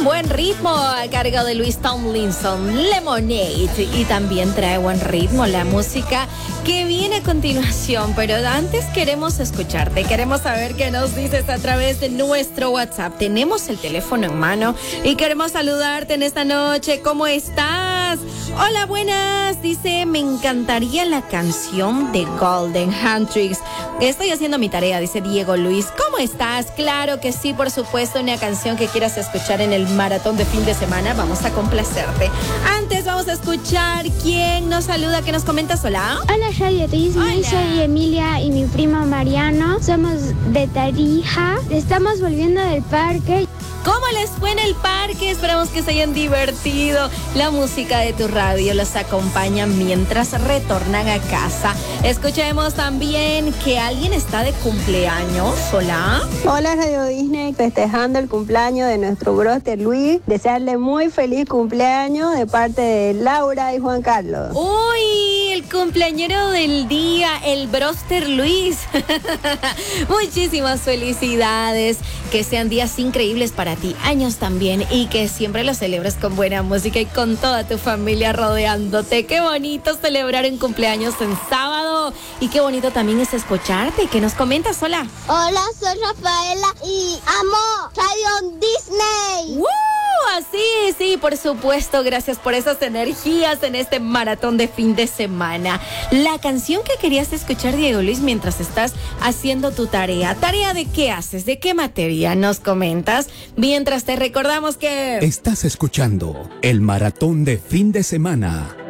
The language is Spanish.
un buen ritmo a cargo de Louis Tomlinson, Lemonade. Y también trae buen ritmo la música que viene a continuación. Pero antes queremos escucharte, queremos saber qué nos dices a través de nuestro WhatsApp. Tenemos el teléfono en mano y queremos saludarte en esta noche. ¿Cómo estás? Hola, buenas. Dice, me encantaría la canción de Golden Handtricks. Estoy haciendo mi tarea, dice Diego Luis. ¿Cómo estás? Claro que sí, por supuesto, una canción que quieras escuchar en el maratón de fin de semana. Vamos a complacerte. Antes vamos a escuchar quién nos saluda, qué nos comentas. Hola. Hola, Radio Disney. Soy Emilia y mi primo Mariano. Somos de Tarija. Estamos volviendo del parque. ¿Cómo les fue en el parque? Esperamos que se hayan divertido. La música de tu radio los acompaña mientras retornan a casa. Escuchemos también que alguien está de cumpleaños. Hola. Hola, Radio Disney, festejando el cumpleaños de nuestro broster Luis. Desearle muy feliz cumpleaños de parte de Laura y Juan Carlos. ¡Uy! El cumpleañero del día, el broster Luis. Muchísimas felicidades. Que sean días increíbles para ti, años también, y que siempre los celebres con buena música y con toda tu familia rodeándote. Qué bonito celebrar un cumpleaños en sábado y qué bonito también es escucharte. ¿Qué nos comentas? Hola. Hola, soy Rafaela y amo Radio Disney. Así, sí, por supuesto. Gracias por esas energías en este maratón de fin de semana. La canción que querías escuchar, Diego Luis, mientras estás haciendo tu tarea. ¿Tarea de qué haces? ¿De qué materia? Nos comentas. Mientras te recordamos que... Estás escuchando el maratón de fin de semana